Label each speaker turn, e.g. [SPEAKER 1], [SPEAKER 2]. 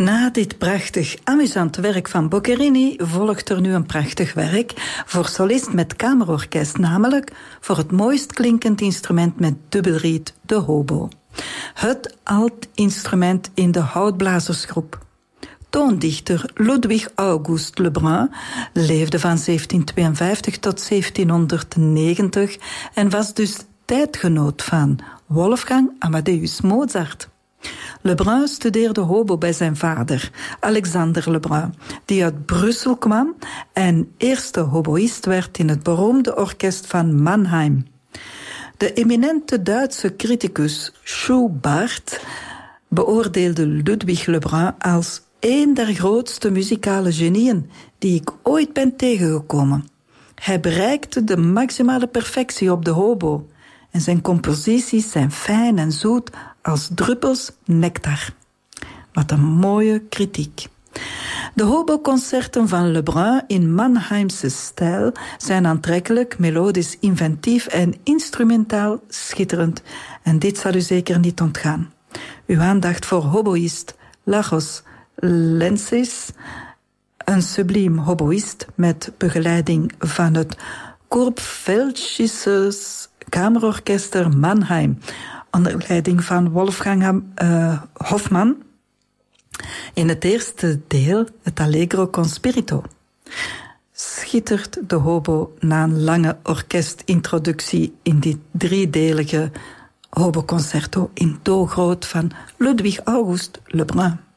[SPEAKER 1] Na dit prachtig amusant werk van Boccherini volgt er nu een prachtig werk voor solist met kamerorkest, namelijk voor het mooist klinkend instrument met dubbelriet, de hobo. Het alt-instrument in de houtblazersgroep. Toondichter Ludwig August Lebrun leefde van 1752 tot 1790 en was dus tijdgenoot van Wolfgang Amadeus Mozart. Lebrun studeerde hobo bij zijn vader, Alexander Lebrun, die uit Brussel kwam en eerste hoboïst werd in het beroemde orkest van Mannheim. De eminente Duitse criticus Schubart beoordeelde Ludwig Lebrun als een der grootste muzikale genieën die ik ooit ben tegengekomen. Hij bereikte de maximale perfectie op de hobo en zijn composities zijn fijn en zoet als druppels nectar. Wat een mooie kritiek. De hoboconcerten van Lebrun in Mannheimse stijl zijn aantrekkelijk, melodisch, inventief en instrumentaal schitterend. En dit zal u zeker niet ontgaan. Uw aandacht voor hoboïst Lajos Lentzis, een subliem hoboïst met begeleiding van het Kurpfälzisches Kamerorchester Mannheim, onder leiding van Wolfgang Hofmann. In het eerste deel, het Allegro con spirito, schittert de hobo na een lange orkestintroductie in dit driedelige hoboconcerto in do groot van Ludwig August Lebrun.